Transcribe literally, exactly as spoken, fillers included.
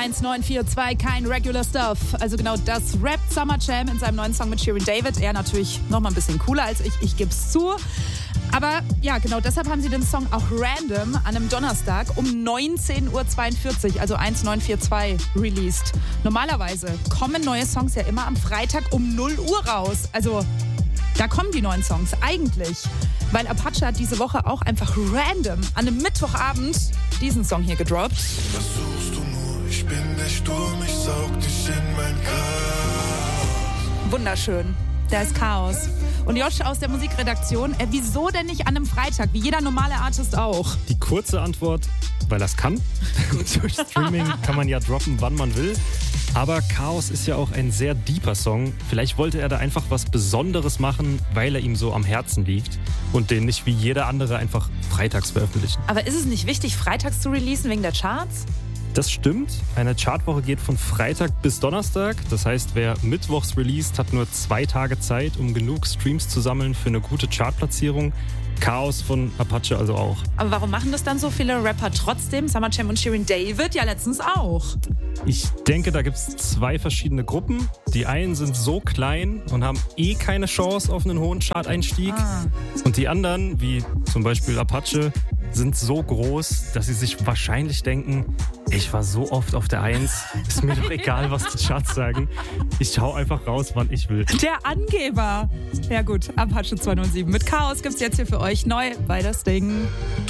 eins neun vier zwei, kein Regular Stuff. Also genau das rappt Summer Jam in seinem neuen Song mit Shirin David. Er natürlich noch mal ein bisschen cooler als ich, ich geb's zu. Aber ja, genau deshalb haben sie den Song auch random an einem Donnerstag um neunzehn Uhr zweiundvierzig, also eins neun vier zwei, released. Normalerweise kommen neue Songs ja immer am Freitag um null Uhr raus. Also da kommen die neuen Songs eigentlich. Weil Apache hat diese Woche auch einfach random an einem Mittwochabend diesen Song hier gedroppt. Was suchst du nur? Ich bin der Sturm, ich saug dich in mein Chaos. Wunderschön. Da ist Chaos. Und Josh aus der Musikredaktion, äh, wieso denn nicht an einem Freitag, wie jeder normale Artist auch? Die kurze Antwort, weil er es kann. Durch Streaming kann man ja droppen, wann man will. Aber Chaos ist ja auch ein sehr deeper Song. Vielleicht wollte er da einfach was Besonderes machen, weil er ihm so am Herzen liegt und den nicht wie jeder andere einfach freitags veröffentlichen. Aber ist es nicht wichtig, freitags zu releasen wegen der Charts? Das stimmt. Eine Chartwoche geht von Freitag bis Donnerstag. Das heißt, wer mittwochs released, hat nur zwei Tage Zeit, um genug Streams zu sammeln für eine gute Chartplatzierung. Chaos von Apache also auch. Aber warum machen das dann so viele Rapper trotzdem? Summer Jam und Shirin David ja letztens auch. Ich denke, da gibt es zwei verschiedene Gruppen. Die einen sind so klein und haben eh keine Chance auf einen hohen Chart-Einstieg. Ah. Und die anderen, wie zum Beispiel Apache, sind so groß, dass sie sich wahrscheinlich denken, ich war so oft auf der Eins, ist mir doch egal, was die Charts sagen. Ich hau einfach raus, wann ich will. Der Angeber. Ja gut, Apache zwei null sieben. Mit Chaos gibt's jetzt hier für euch neu bei das Ding.